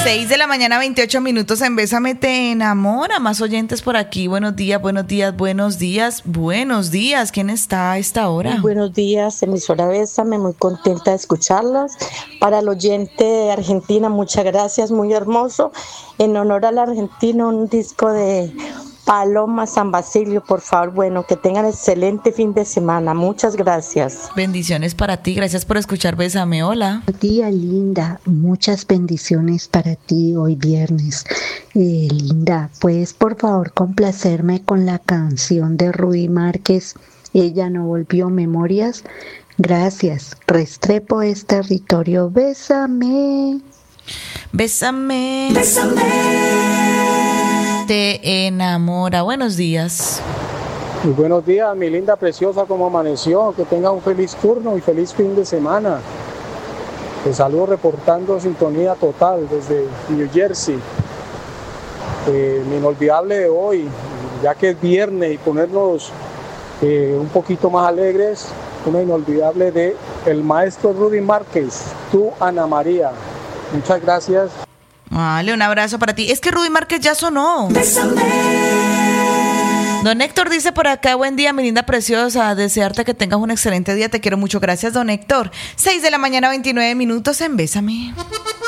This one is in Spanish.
6:28 a.m. en Bésame te enamora. Más oyentes por aquí. Buenos días, buenos días, buenos días, buenos días. ¿Quién está a esta hora? Muy buenos días, emisora Bésame, muy contenta de escucharlas. Para el oyente de Argentina, muchas gracias, muy hermoso. En honor al argentino, un disco de Paloma San Basilio, por favor. Bueno, que tengan excelente fin de semana. Muchas gracias. Bendiciones para ti. Gracias por escuchar Bésame. Hola. Tía linda, muchas bendiciones para ti hoy viernes. Linda, ¿puedes por favor complacerme con la canción de Rubí Márquez? Ella no volvió, Memorias. Gracias. Restrepo es territorio. Bésame. Bésame. Bésame. Te enamora. Buenos días. Muy buenos días, mi linda preciosa, ¿cómo amaneció? Que tenga un feliz turno y feliz fin de semana. Te saludo reportando sintonía total desde New Jersey. Mi inolvidable de hoy, ya que es viernes y ponernos un poquito más alegres, una inolvidable de el maestro Rubí Márquez, tú Ana María. Muchas gracias. Vale, un abrazo para ti. Es que Rubí Márquez ya sonó. Bésame. Don Héctor dice por acá, buen día, mi linda preciosa, desearte que tengas un excelente día, te quiero mucho, gracias don Héctor. 6:29 a.m. en Bésame.